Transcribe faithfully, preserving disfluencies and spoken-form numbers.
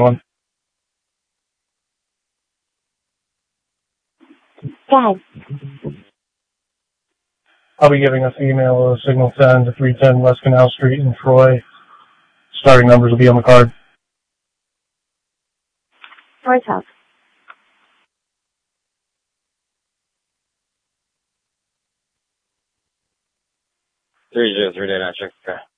One. Go ahead. I'll be giving us email uh, signal ten to three ten West Canal Street in Troy. Starting numbers will be on the card. Troy's house. three zero three, day nine, check the car.